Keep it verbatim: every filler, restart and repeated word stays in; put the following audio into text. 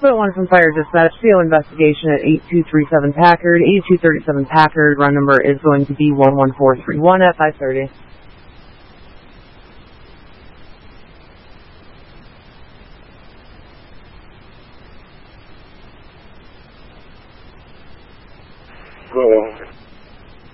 point one from Fire Dispatch, C O investigation at eight two three seven Packard, eighty-two thirty-seven Packard, run number is going to be one one four three one at five thirty. Go on.